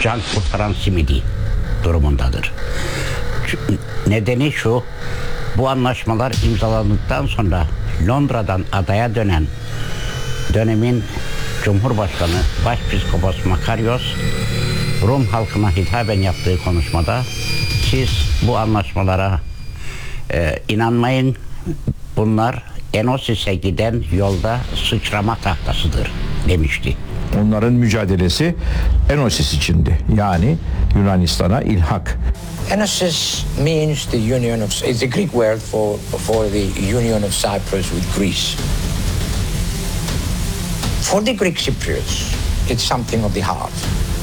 can kurtaran simidi durumundadır. Nedeni şu, bu anlaşmalar imzalandıktan sonra Londra'dan adaya dönen dönemin Cumhurbaşkanı Başpiskopos Makarios, Rum halkına hitaben yaptığı konuşmada siz bu anlaşmalara inanmayın, bunlar Enosis'e giden yolda sıçrama tahtasıdır demişti. Onların mücadelesi Enosis içindi. Yani Yunanistan'a ilhak. Enosis means the union of, it's a Greek word for the union of Cyprus with Greece. For the Greek Cypriots, it's something of the heart.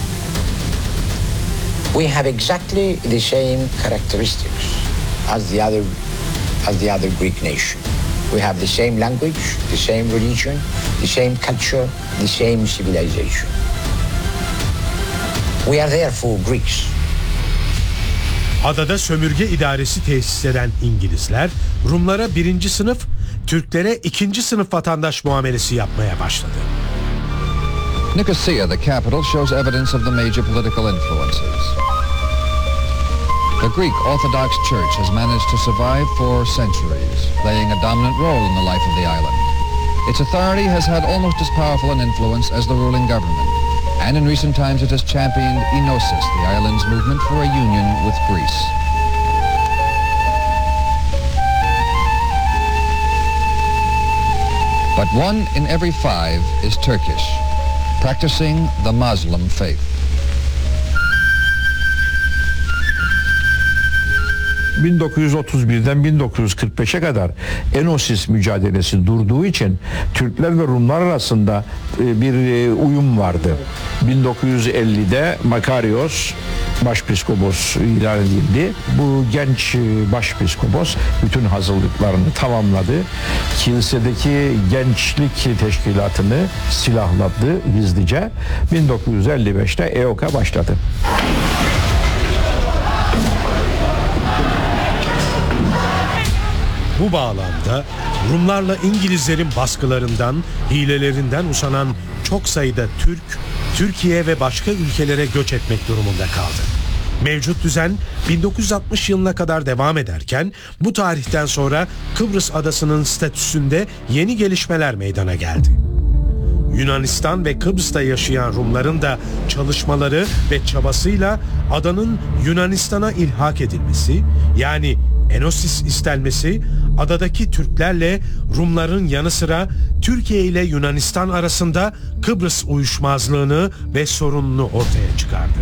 We have exactly the same characteristics as the other Greek nation. We have the same language, the same religion, the same culture, the same civilization. We are therefore Greeks. Adada sömürge idaresi tesis eden İngilizler, Rumlara 1. sınıf, Türklere 2. sınıf vatandaş muamelesi yapmaya başladı. Nicosia, the capital, shows evidence of the major political influences. The Greek Orthodox Church has managed to survive for centuries, playing a dominant role in the life of the island. Its authority has had almost as powerful an influence as the ruling government, and in recent times it has championed Enosis, the island's movement for a union with Greece. But 1 in every 5 is Turkish, practicing the Muslim faith. 1931'den 1945'e kadar Enosis mücadelesi durduğu için Türkler ve Rumlar arasında bir uyum vardı. 1950'de Makarios Başpiskopos ilan edildi. Bu genç Başpiskopos bütün hazırlıklarını tamamladı. Kilisedeki gençlik teşkilatını silahladı gizlice. 1955'te EOK'a başladı. Bu bağlamda Rumlarla İngilizlerin baskılarından, hilelerinden usanan çok sayıda Türk, Türkiye ve başka ülkelere göç etmek durumunda kaldı. Mevcut düzen 1960 yılına kadar devam ederken bu tarihten sonra Kıbrıs adasının statüsünde yeni gelişmeler meydana geldi. Yunanistan ve Kıbrıs'ta yaşayan Rumların da çalışmaları ve çabasıyla adanın Yunanistan'a ilhak edilmesi, yani Enosis istenmesi, adadaki Türklerle Rumların yanı sıra Türkiye ile Yunanistan arasında Kıbrıs uyuşmazlığını ve sorununu ortaya çıkardı.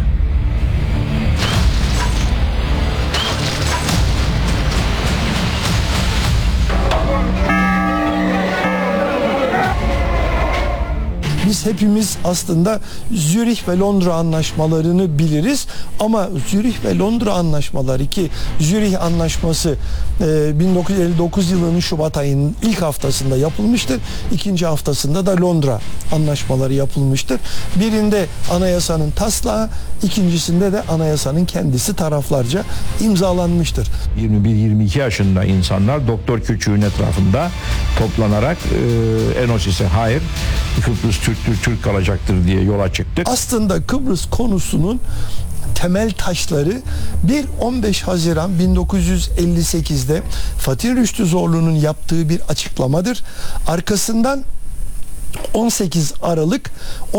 Biz hepimiz aslında Zürih ve Londra anlaşmalarını biliriz ama Zürih ve Londra anlaşmaları, ki Zürih anlaşması 1959 yılının Şubat ayının ilk haftasında yapılmıştır. İkinci haftasında da Londra anlaşmaları yapılmıştır. Birinde anayasanın taslağı, ikincisinde de anayasanın kendisi taraflarca imzalanmıştır. 21-22 yaşında insanlar Doktor Küçük'ün etrafında toplanarak Enosis'e hayır, Kıbrıs Türk kalacaktır diye yola çıktık. Aslında Kıbrıs konusunun temel taşları 15 Haziran 1958'de Fatih Rüştü Zorlu'nun yaptığı bir açıklamadır. Arkasından 18 Aralık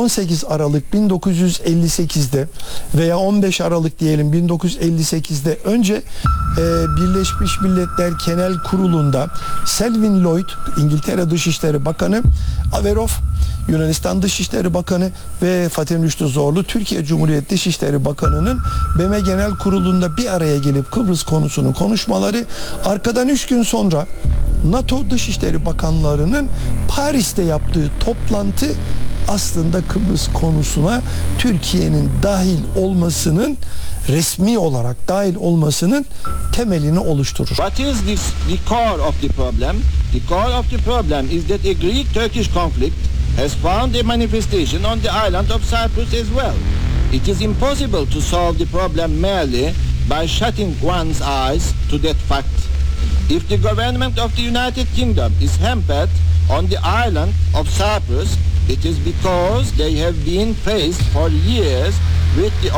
1958'de veya 15 Aralık diyelim 1958'de önce Birleşmiş Milletler Genel Kurulu'nda Selwyn Lloyd, İngiltere Dışişleri Bakanı, Averov, Yunanistan Dışişleri Bakanı ve Fatih Rüştü Zorlu, Türkiye Cumhuriyeti Dışişleri Bakanı'nın BM Genel Kurulu'nda bir araya gelip Kıbrıs konusunu konuşmaları, arkadan 3 gün sonra NATO Dışişleri Bakanlarının Paris'te yaptığı toplantı aslında Kıbrıs konusuna Türkiye'nin dahil olmasının, resmi olarak dahil olmasının temelini oluşturur. What is the core of the problem? The core of the problem is that a Greek-Turkish conflict has found a manifestation on the island of Cyprus as well. It is impossible to solve the problem merely by shutting one's eyes to that fact. If the government of the United Kingdom is hampered on the island of Cyprus, it is because they have been faced for years with the